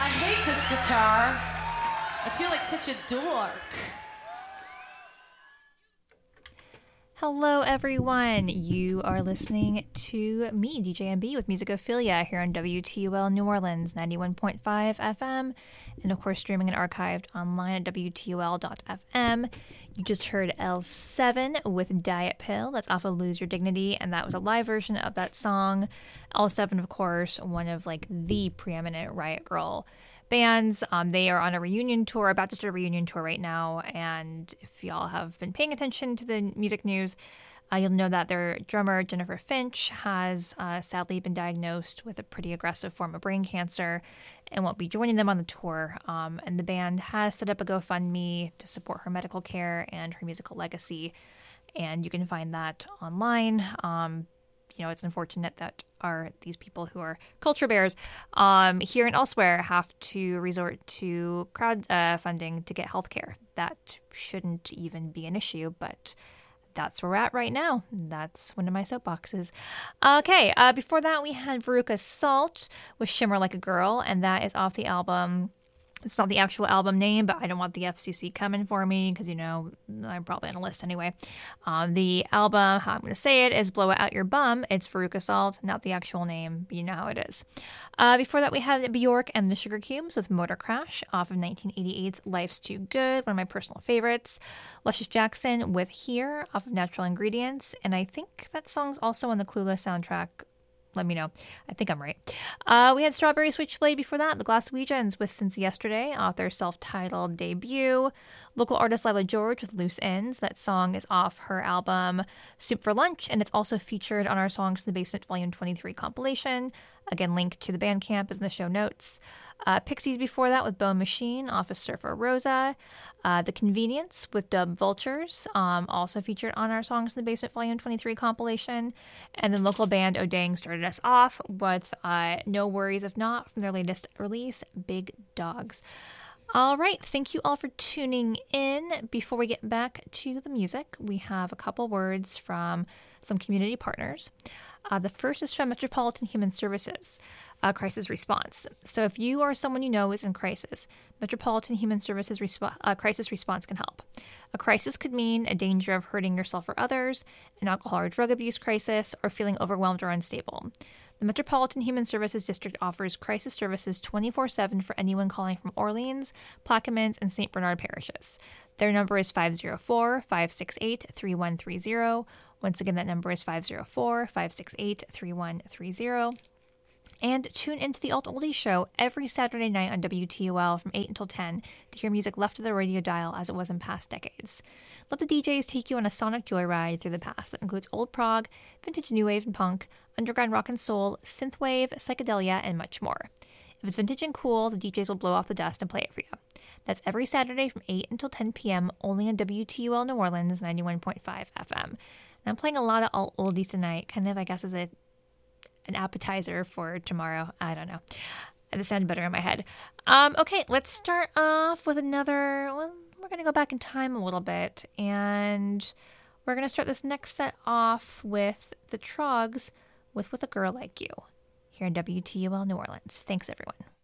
hate this guitar. I feel like such a dork. Hello, everyone. You are listening to me, DJ MB, with Musicophilia here on WTUL New Orleans, 91.5 FM, and of course, streaming and archived online at WTUL.FM. You just heard L7 with Diet Pill. That's off of Lose Your Dignity, and that was a live version of that song. L7, of course, one of like the preeminent Riot Grrrl bands. They are on a reunion tour, about to start a reunion tour right now, and if y'all have been paying attention to the music news, you'll know that their drummer, Jennifer Finch, has sadly been diagnosed with a pretty aggressive form of brain cancer and won't be joining them on the tour. And the band has set up a GoFundMe to support her medical care and her musical legacy, and you can find that online. It's unfortunate that these people who are culture bears here and elsewhere have to resort to crowd funding to get health care. That shouldn't even be an issue, but that's where we're at right now. That's one of my soapboxes. Okay, before that we had Veruca Salt with Shimmer Like a Girl, and that is off the album. It's not the actual album name, but I don't want the FCC coming for me because, I'm probably on a list anyway. The album, how I'm going to say it, is Blow It Out Your Bum. It's Veruca Salt, not the actual name, but you know how it is. Before that, we had Bjork and the Sugar Cubes with Motor Crash off of 1988's Life's Too Good, one of my personal favorites. Luscious Jackson with Here off of Natural Ingredients, and I think that song's also on the Clueless soundtrack. Let me know. I think I'm right. We had Strawberry Switchblade before that. The Glaswegians with Since Yesterday off their self-titled debut. Local artist Lila George with Loose Ends. That song is off her album Soup for Lunch, and it's also featured on our Songs in the Basement Volume 23 compilation. Again, link to the Bandcamp is in the show notes. Pixies before that with Bone Machine off of Surfer Rosa. The Convenience with Dub Vultures, also featured on our Songs in the Basement Volume 23 compilation. And then local band O'Dang started us off with No Worries If Not from their latest release, Big Dogs. All right, thank you all for tuning in. Before we get back to the music, we have a couple words from some community partners. The first is from Metropolitan Human Services. Crisis response. So if you or someone you know is in crisis, Metropolitan Human Services crisis response can help. A crisis could mean a danger of hurting yourself or others, an alcohol or drug abuse crisis, or feeling overwhelmed or unstable. The Metropolitan Human Services District offers crisis services 24/7 for anyone calling from Orleans, Plaquemines, and St. Bernard parishes. Their number is 504-568-3130. Once again, that number is 504-568-3130. And tune into the Alt Oldies Show every Saturday night on WTUL from 8 until 10 to hear music left to the radio dial as it was in past decades. Let the DJs take you on a sonic joyride through the past that includes old prog, vintage new wave and punk, underground rock and soul, synthwave, psychedelia, and much more. If it's vintage and cool, the DJs will blow off the dust and play it for you. That's every Saturday from 8 until 10 p.m. only on WTUL New Orleans 91.5 FM. And I'm playing a lot of Alt Oldies tonight, kind of, I guess, as an appetizer for tomorrow. I don't know. It sounded better in my head. Okay, let's start off with another. Well, we're going to go back in time a little bit, and we're going to start this next set off with the Troggs with a Girl Like You here in WTUL New Orleans. Thanks, everyone.